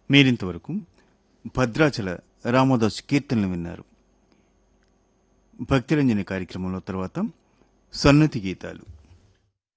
మీరింతవరకు భద్రాచల రామదాస్ కీర్తనలు విన్నారు. భక్తిరంజని కార్యక్రమంలో తర్వాత సన్నతి గీతాలు.